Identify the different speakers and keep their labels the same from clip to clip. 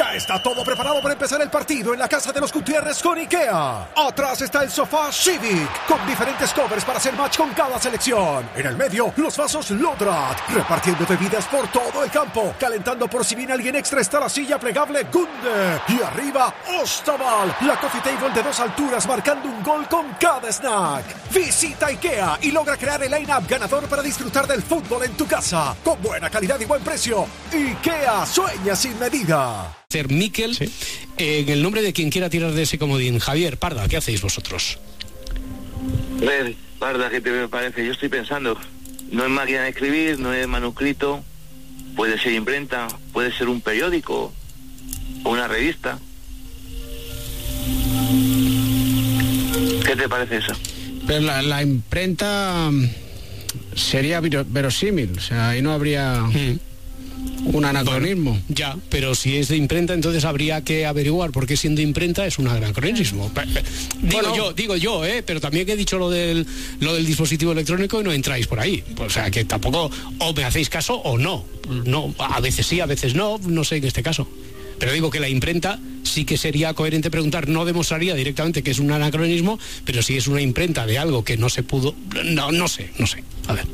Speaker 1: Ya está todo preparado para empezar el partido en la casa de los Gutiérrez con IKEA. Atrás está el sofá Civic, con diferentes covers para hacer match con cada selección. En el medio, los vasos Lodrat, repartiendo bebidas por todo el campo. Calentando por si viene alguien extra está la silla plegable Gunde. Y arriba, Ostaval, la coffee table de 2 alturas marcando un gol con cada snack. Visita IKEA y logra crear el line-up ganador para disfrutar del fútbol en tu casa. Con buena calidad y buen precio. IKEA, sueña sin medida.
Speaker 2: Mikel, sí. En el nombre de quien quiera tirar de ese comodín. Javier, Parda, ¿qué hacéis vosotros?
Speaker 3: A ver, Parda, ¿qué te parece? Yo estoy pensando, no es máquina de escribir, no es manuscrito, puede ser imprenta, puede ser un periódico o una revista. ¿Qué te parece eso?
Speaker 4: Pero la imprenta sería verosímil, o sea, ahí no habría un anacronismo.
Speaker 2: Bueno, ya, pero si es de imprenta, entonces habría que averiguar por qué siendo imprenta es un anacronismo. Digo yo, pero también que he dicho lo del dispositivo electrónico y no entráis por ahí. O sea, que tampoco o me hacéis caso o no. No, a veces sí, a veces no sé en este caso. Pero digo que la imprenta sí que sería coherente preguntar, no demostraría directamente que es un anacronismo, pero si es una imprenta de algo que no se pudo... No sé. A ver.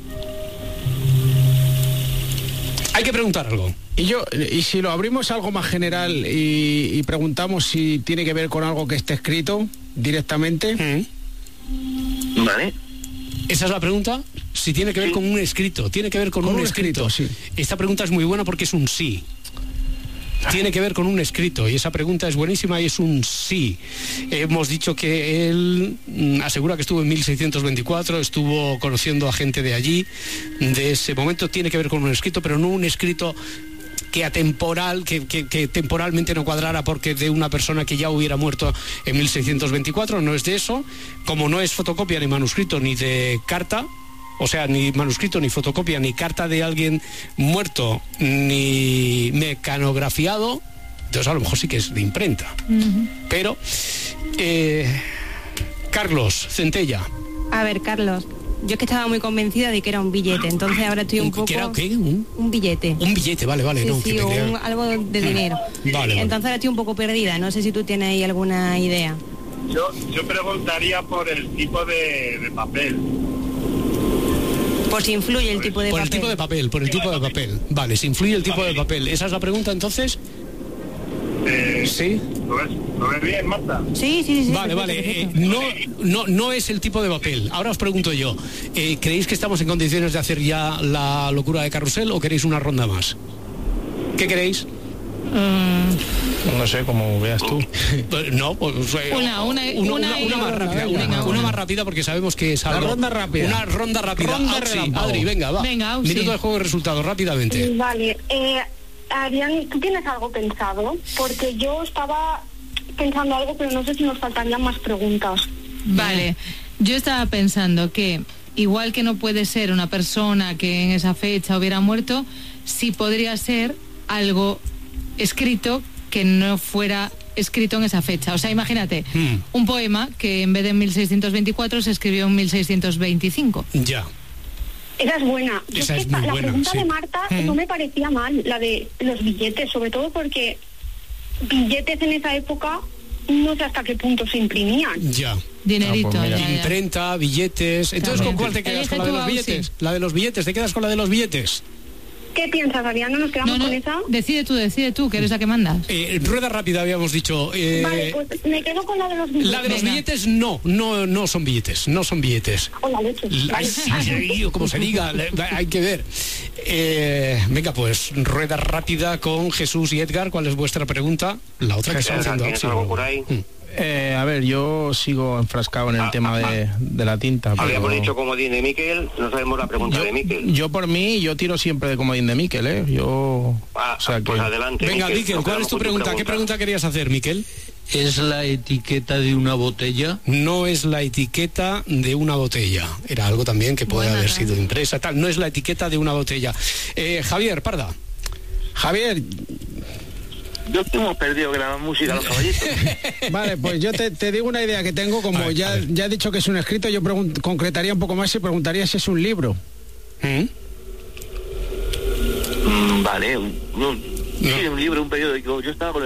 Speaker 2: Hay que preguntar algo.
Speaker 4: Y si lo abrimos a algo más general y preguntamos si tiene que ver con algo que esté escrito directamente.
Speaker 3: Vale.
Speaker 2: ¿Esa es la pregunta? Si tiene que ver con un escrito. Tiene que ver con un escrito.
Speaker 4: Sí.
Speaker 2: Esta pregunta es muy buena porque es un sí. Tiene que ver con un escrito y esa pregunta es buenísima y es un sí. Hemos dicho que él asegura que estuvo en 1624, estuvo conociendo a gente de allí, de ese momento. Tiene que ver con un escrito, pero no un escrito que temporalmente no cuadrara porque de una persona que ya hubiera muerto en 1624, no es de eso. Como no es fotocopia ni manuscrito ni de carta, o sea, ni manuscrito, ni fotocopia, ni carta de alguien muerto, ni mecanografiado, entonces a lo mejor sí que es de imprenta. Pero, Carlos Centella.
Speaker 5: A ver, Carlos, yo es que estaba muy convencida de que era un billete, entonces ahora estoy un poco...
Speaker 2: ¿Qué era? ¿Qué?
Speaker 5: Un billete.
Speaker 2: Un billete, vale.
Speaker 5: Sí,
Speaker 2: no,
Speaker 5: sí, o algo de dinero.
Speaker 2: Vale.
Speaker 5: Entonces ahora estoy un poco perdida, no sé si tú tienes ahí alguna idea.
Speaker 6: Yo preguntaría por el tipo de papel.
Speaker 5: Por si influye el tipo de papel.
Speaker 2: Por el tipo de papel. Vale, si influye el tipo de papel. ¿Esa es la pregunta entonces? ¿Sí?
Speaker 6: ¿Lo ves bien, Marta?
Speaker 5: Sí.
Speaker 2: Vale. No es el tipo de papel. Ahora os pregunto yo. ¿Creéis que estamos en condiciones de hacer ya la locura de carrusel o queréis una ronda más? ¿Qué queréis?
Speaker 4: No sé, como veas tú.
Speaker 2: No, pues una más rápida. Una más rápida porque sabemos que es algo.
Speaker 4: La ronda rápida.
Speaker 2: Una ronda rápida. Adri, venga, va.
Speaker 7: Venga,
Speaker 2: Minuto de juego y resultado, rápidamente.
Speaker 8: Vale. Adrián, ¿tú tienes algo pensado? Porque yo estaba pensando algo, pero no sé si nos faltarían más preguntas.
Speaker 7: Vale. Yo estaba pensando que, igual que no puede ser una persona que en esa fecha hubiera muerto, sí podría ser algo escrito que no fuera escrito en esa fecha. O sea, imagínate, un poema que en vez de en 1624 se escribió en 1625.
Speaker 2: Ya.
Speaker 8: Esa es buena.
Speaker 2: Esa es
Speaker 8: la
Speaker 2: muy buena,
Speaker 8: pregunta
Speaker 2: sí.
Speaker 8: de Marta no me parecía mal, la de los billetes, sobre todo porque billetes en esa época no sé hasta qué punto se imprimían.
Speaker 2: Ya.
Speaker 7: Dinerito.
Speaker 2: Ya. Imprenta, billetes. Entonces, ¿con cuál te quedas? ¿Con la de los billetes? La de los billetes, ¿te quedas con la de los billetes?
Speaker 8: ¿Qué piensas, Ariana? ¿Nos quedamos con esa?
Speaker 7: Decide tú, que eres la que mandas.
Speaker 2: Rueda rápida, habíamos dicho.
Speaker 8: Vale, pues me quedo con la de los billetes.
Speaker 2: La de los billetes no son billetes, no son billetes.
Speaker 8: O la leche.
Speaker 2: Ay, como se diga, hay que ver. Venga, pues, rueda rápida con Jesús y Edgar. ¿Cuál es vuestra pregunta? La otra que está haciendo.
Speaker 3: ¿Tienes algo por ahí?
Speaker 4: A ver, yo sigo enfrascado en el tema de la tinta.
Speaker 3: Habíamos dicho comodín de Mikel, no sabemos la pregunta de Mikel.
Speaker 4: Yo por mí, yo tiro siempre de comodín de Mikel,
Speaker 3: Pues adelante.
Speaker 2: Venga, Mikel, ¿cuál es tu pregunta? ¿Qué pregunta querías hacer, Mikel?
Speaker 9: ¿Es la etiqueta de una botella?
Speaker 2: No es la etiqueta de una botella. Era algo también que puede haber sido impresa, tal. No es la etiqueta de una botella. Javier, Parda.
Speaker 4: Javier...
Speaker 3: Yo hemos perdido que la música los caballitos.
Speaker 4: Vale, pues yo te digo una idea que tengo, como ya he dicho que es un escrito, yo concretaría un poco más y preguntaría si es un libro.
Speaker 3: Vale, sí, un libro, un periódico. Yo estaba con